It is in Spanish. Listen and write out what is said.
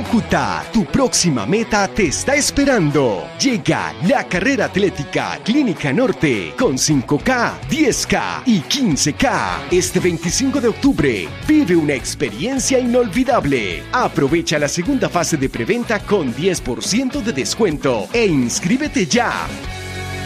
Cúcuta, tu próxima meta te está esperando. Llega la carrera atlética Clínica Norte con 5K, 10K y 15K. Este 25 de octubre, vive una experiencia inolvidable. Aprovecha la segunda fase de preventa con 10% de descuento e inscríbete ya.